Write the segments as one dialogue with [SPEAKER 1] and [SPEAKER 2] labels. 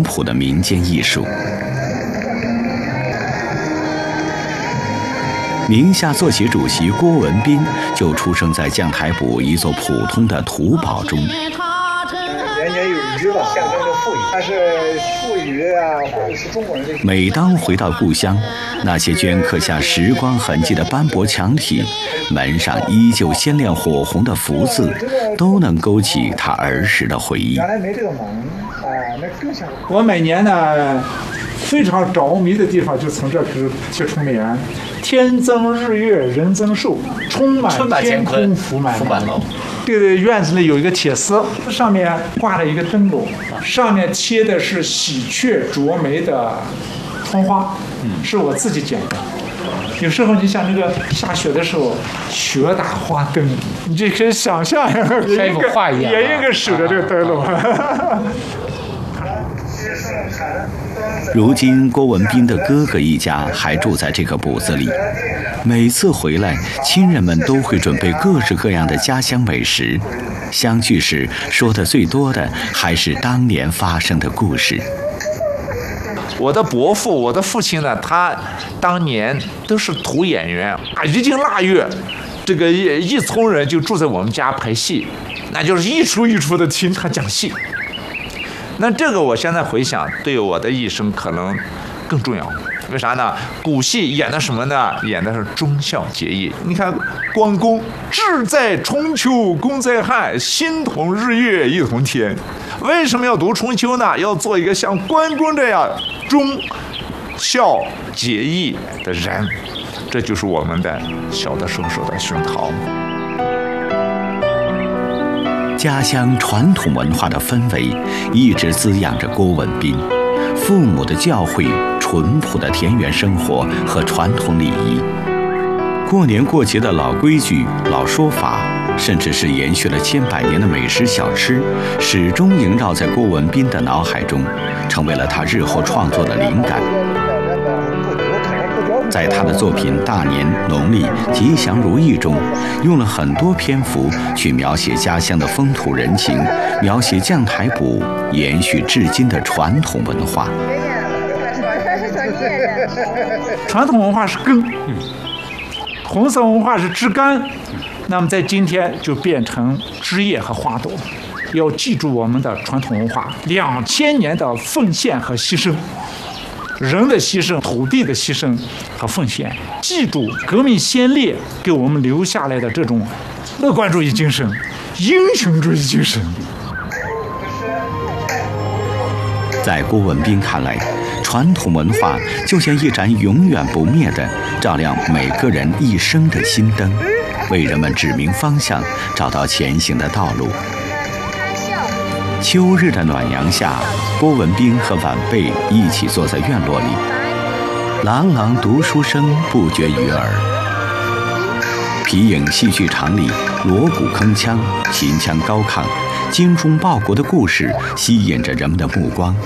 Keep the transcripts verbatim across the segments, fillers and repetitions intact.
[SPEAKER 1] 朴的民间艺术。宁夏作协主席郭文彬就出生在将台堡一座普通的土堡中。
[SPEAKER 2] 年年有余吧，象征着富裕，但是富裕啊，或者是中国人的。
[SPEAKER 1] 每当回到故乡，那些镌刻下时光痕迹的斑驳墙体，门上依旧鲜亮火红的福字，都能勾起他儿时的回忆。
[SPEAKER 2] 原来没这个门啊，那更像。
[SPEAKER 3] 我每年呢，非常着迷的地方就从这开始去春联：天增日月人增寿，充满天空福满楼。这个院子里有一个铁丝，上面挂了一个灯笼，上面贴的是喜鹊啄梅的窗花，是我自己剪的。有时候你像那个下雪的时候，雪打花灯，你就可以想象像
[SPEAKER 4] 一幅画一样，
[SPEAKER 3] 也一个手的这个灯笼。
[SPEAKER 1] 如今，郭文彬的哥哥一家还住在这个堡子里。每次回来，亲人们都会准备各式各样的家乡美食。相聚时说的最多的还是当年发生的故事。
[SPEAKER 4] 我的伯父，我的父亲呢，他当年都是土演员啊，一进腊月，这个一一村人就住在我们家排戏，那就是一出一出的听他讲戏。那这个我现在回想，对我的一生可能更重要。为啥呢？古戏演的什么呢？演的是忠孝节义。你看关公，志在春秋功在汉，心同日月一同天。为什么要读春秋呢？要做一个像关公这样忠孝节义的人，这就是我们的小的时候受的熏陶。
[SPEAKER 1] 家乡传统文化的氛围一直滋养着郭文彬，父母的教诲、淳朴的田园生活和传统礼仪，过年过节的老规矩、老说法，甚至是延续了千百年的美食小吃，始终萦绕在郭文彬的脑海中，成为了他日后创作的灵感。在他的作品《大年、农历、吉祥如意》中，用了很多篇幅去描写家乡的风土人情，描写将台堡延续至今的传统文化。
[SPEAKER 3] 传统文化是根，红色文化是枝干，那么在今天就变成枝叶和花朵。要记住我们的传统文化，两千年的奉献和牺牲。人的牺牲、土地的牺牲和奉献，记住革命先烈给我们留下来的这种乐观主义精神、英雄主义精神。
[SPEAKER 1] 在郭文彬看来，传统文化就像一盏永远不灭的照亮每个人一生的心灯，为人们指明方向，找到前行的道路。秋日的暖阳下，郭文彬和晚辈一起坐在院落里，朗朗读书声不绝于耳。皮影戏剧场里，锣鼓铿锵，秦腔高亢，精忠报国的故事吸引着人们的目光。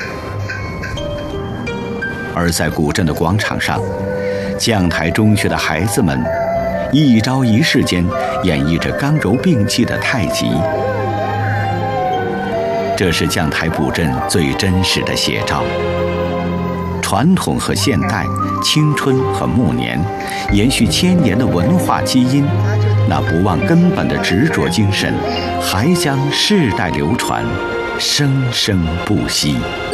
[SPEAKER 1] 而在古镇的广场上，将台中学的孩子们一招一式间演绎着刚柔并济的太极。这是将台堡镇最真实的写照。传统和现代，青春和暮年，延续千年的文化基因，那不忘根本的执着精神，还将世代流传，生生不息。